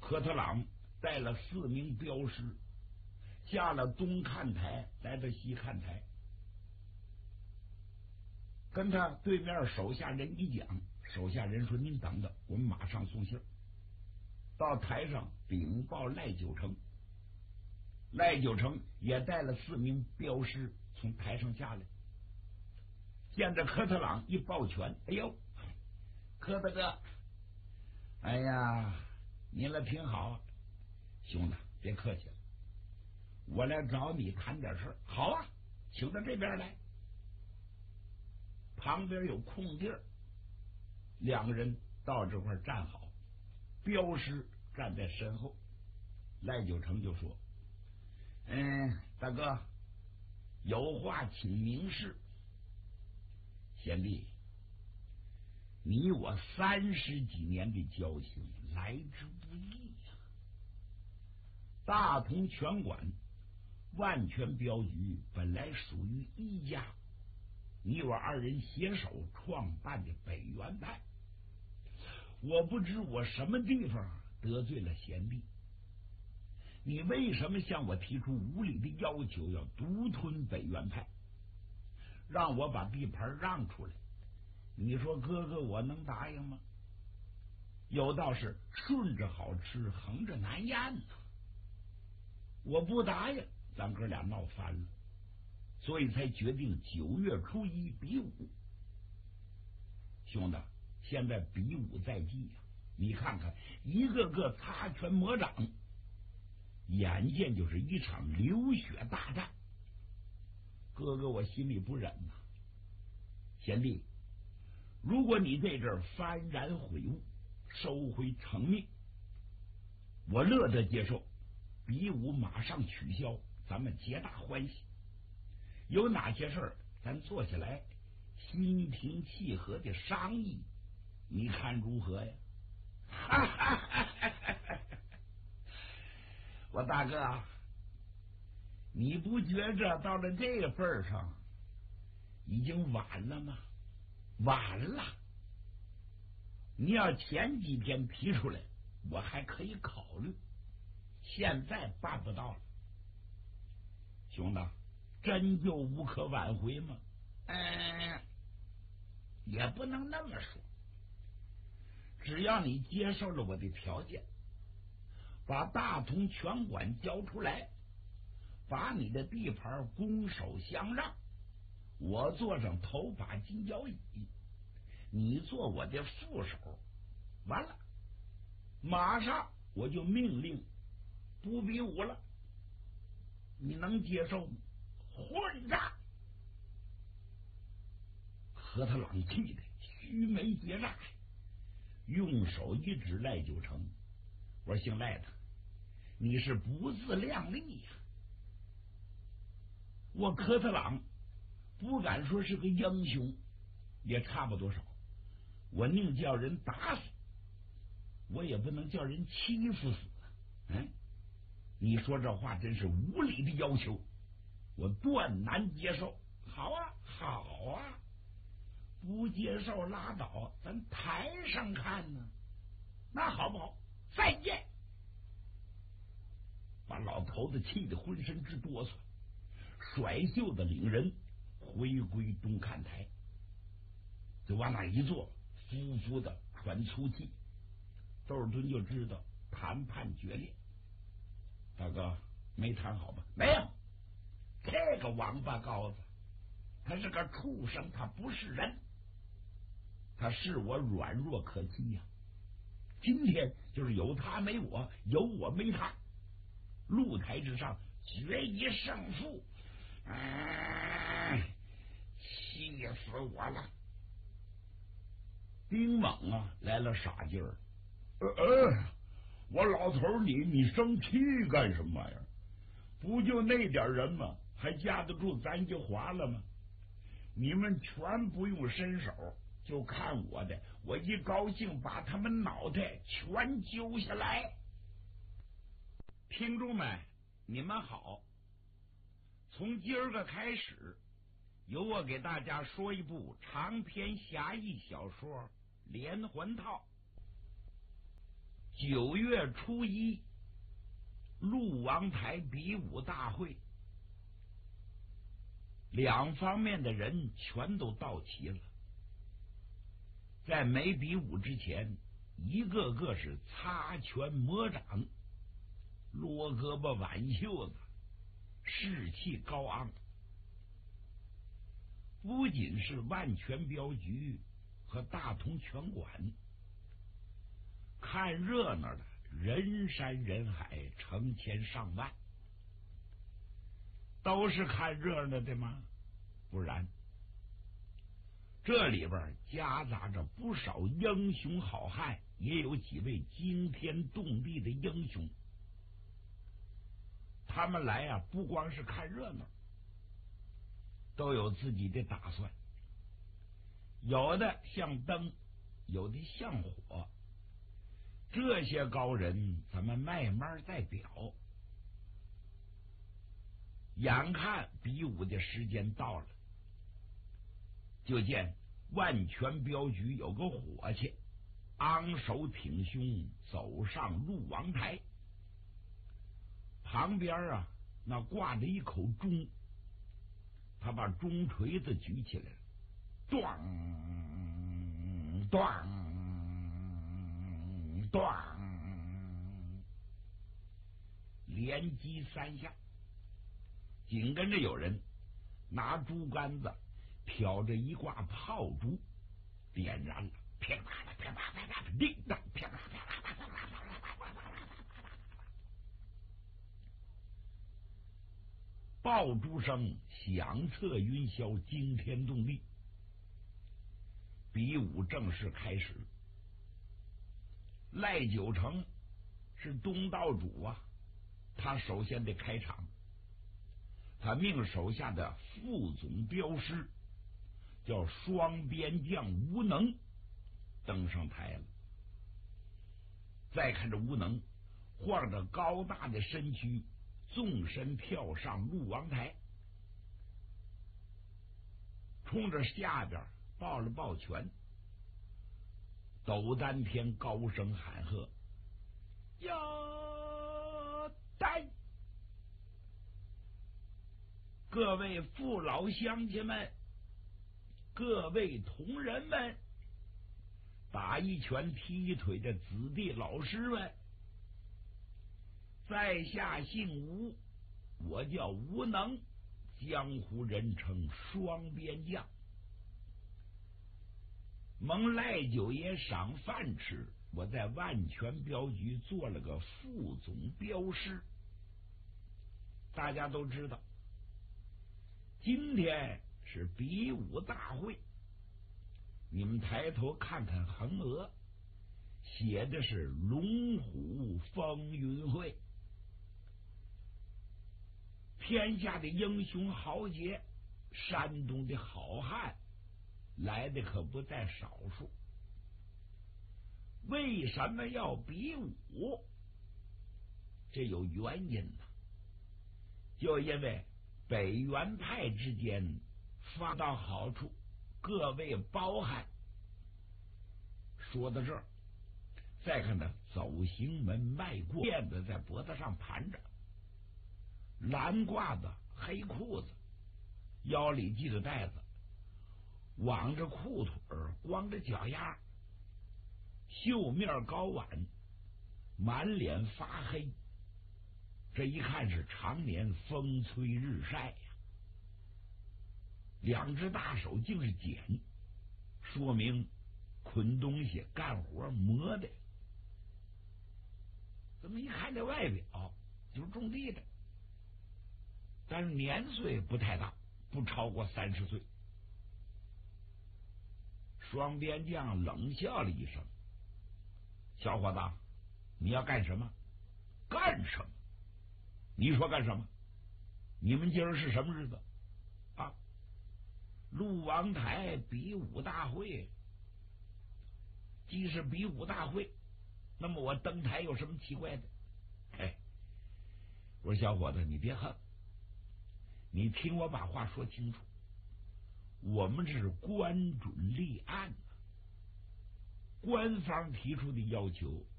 科特朗带了4名镖师，下了东看台，来到西看台，跟他对面手下人一讲，手下人说：“您等等，我们马上送信。”到台上禀报赖九成，赖九成也带了4名镖师从台上下来，见着科特朗一抱拳：“哎呦，科特哥，哎呀，您来挺好，兄弟，别客气了，我来找你谈点事儿。好啊，请到这边来。”旁边有空地儿，2个人到这块站好，镖师站在身后。赖九成就说：“大哥，有话请明示。贤弟，你我30几年的交情，来之不易呀。大同拳馆、万全镖局本来属于一家，你我2人携手创办的北元派，我不知我什么地方得罪了贤弟，你为什么向我提出无理的要求，要独吞北元派，让我把地盘让出来？你说哥哥我能答应吗？有道是顺着好吃，横着难咽呐。我不答应，咱哥俩闹翻了，所以才决定9月初1比武。兄弟，现在比武在即呀，你看看一个个擦拳磨掌，眼见就是一场流血大战。哥哥我心里不忍呐，贤弟，如果你在这儿幡然悔悟，收回成命，我乐得接受，比武马上取消，咱们皆大欢喜。有哪些事儿咱坐下来心平气和的商议，你看如何呀？我大哥，你不觉着到了这个份上已经晚了吗？晚了。你要前几天提出来，我还可以考虑，现在办不到了。兄弟，真就无可挽回吗？也不能那么说。只要你接受了我的条件，把大同拳馆交出来，把你的地盘拱手相让，我坐上头把金交椅，你做我的副手，完了，马上我就命令不比武了，你能接受吗？混账！和他朗气的须眉结煞，用手一指赖九成，我说姓赖的，你是不自量力呀！我科特朗不敢说是个英雄，也差不多少，我宁叫人打死，我也不能叫人欺负死。你说这话真是无理的要求，我断难接受。好啊，好啊，不接受拉倒，咱台上看呢。那好不好？再见！把老头子气得浑身直哆嗦，甩袖子领人回归东看台，就往那一坐，呼呼的喘粗气。窦尔敦就知道谈判决裂。大哥，没谈好吧？没有，这个王八羔子，他是个畜生，他不是人，他视我软弱可欺呀。今天就是有他没我，有我没他，露台之上决一胜负，气死我了！丁猛啊，来了傻劲儿。我老头你生气干什么呀？不就那点人吗？还架得住咱就划了吗？你们全不用伸手，就看我的，我一高兴把他们脑袋全揪下来。听众们，你们好，从今儿个开始，由我给大家说一部长篇侠义小说《连环套》。 9月初1，陆王台比武大会，两方面的人全都到齐了。在没比武之前，一个个是擦拳磨掌，罗胳膊挽袖子，士气高昂。不仅是万全镖局和大同拳馆，看热闹的人山人海，成千上万。都是看热闹的吗？不然，这里边夹杂着不少英雄好汉，也有几位惊天动地的英雄。他们来啊，不光是看热闹，都有自己的打算。有的像灯，有的像火。这些高人咱们慢慢再表。眼看比武的时间到了，就见万全镖局有个伙计昂首挺胸走上陆王台，旁边啊那挂着一口钟，他把钟锤子举起来了，咣咣咣，连击3下。紧跟着有人拿竹竿子挑着一挂炮竹，点燃了，噼里啪啦噼里啪啦啪啦，叮当噼里啪啦啪啦啪啦，爆竹声响彻云霄，惊天动地。比武正式开始。赖九成是东道主啊，他首先得开场。他命手下的副总镖师叫双边将吴能登上台了。再看着吴能晃着高大的身躯，纵身跳上陆王台，冲着下边抱了抱拳，斗丹天高声喊喝：“呀丹！各位父老乡亲们，各位同仁们，打一拳踢一腿的子弟老师们，在下姓吴，我叫吴能，江湖人称双边将。蒙赖九爷赏饭吃，我在万全镖局做了个副总镖师。大家都知道，今天是比武大会，你们抬头看看横额，写的是龙虎风云会。天下的英雄豪杰，山东的好汉来的可不在少数。为什么要比武？这有原因的，就因为北元派之间发到好处，各位包涵。说到这儿，再看他走行门迈过，辫子在脖子上盘着，蓝褂子黑裤子，腰里系着带子，挽着裤腿，光着脚丫，袖面高挽，满脸发黑，这一看是常年风吹日晒呀。两只大手竟是茧，说明捆东西干活磨的。怎么一看这外表就是种地的，但是年岁不太大，不超过30岁。双边将冷笑了一声：“小伙子，你要干什么？干什么？你说干什么？你们今儿是什么日子啊？陆王台比武大会。既是比武大会，那么我登台有什么奇怪的？我说小伙子，你别恨，你听我把话说清楚。我们这是官准立案，官方提出的要求